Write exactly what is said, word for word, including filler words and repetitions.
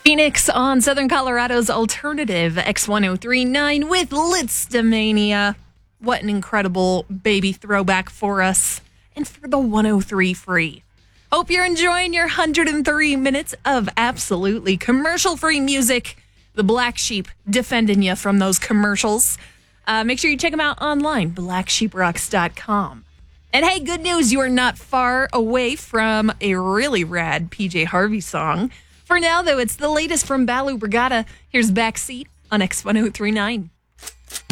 Phoenix on Southern Colorado's alternative X ten thirty-nine with Listomania. What an incredible baby throwback for us and for the one oh three free. Hope you're enjoying your one hundred three minutes of absolutely commercial-free music. The Black Sheep defending you from those commercials. Uh, make sure you check them out online, black sheep rocks dot com. And hey, good news, you are not far away from a really rad P J Harvey song. For now, though, it's the latest from Balu Brigada. Here's Backseat on X ten thirty-nine.